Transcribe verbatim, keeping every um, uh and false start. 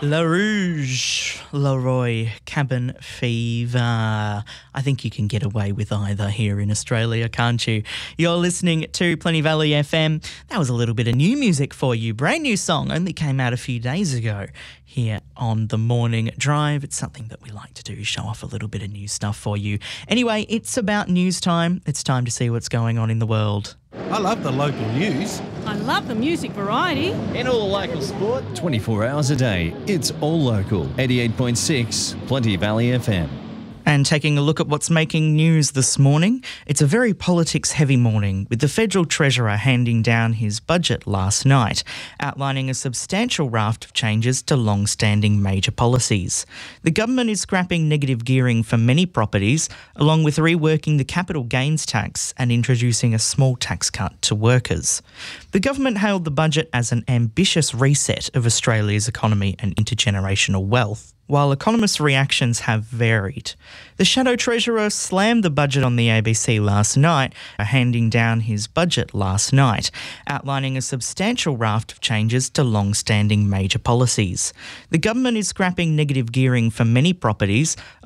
La Rouge, Leroy, Cabin Fever. I think you can get away with either here in Australia, can't you? You're listening to Plenty Valley F M. That was a little bit of new music for you. Brand new song, only came out a few days ago here on The Morning Drive. It's something that we like to do, show off a little bit of new stuff for you. Anyway, it's about news time. It's time to see what's going on in the world. I love the local news. I love the music variety. And all the local sport. twenty-four hours a day. It's all local. eighty-eight point six Plenty Valley F M. And taking a look at what's making news this morning, it's a very politics-heavy morning, with the Federal Treasurer handing down his budget last night, outlining a substantial raft of changes to long-standing major policies. The government is scrapping negative gearing for many properties, along with reworking the capital gains tax and introducing a small tax cut to workers. The government hailed the budget as an ambitious reset of Australia's economy and intergenerational wealth, while economists' reactions have varied. The Shadow Treasurer slammed the budget on the A B C last night, handing down his budget last night, outlining a substantial raft of changes to long-standing major policies. The government is scrapping negative gearing for many properties,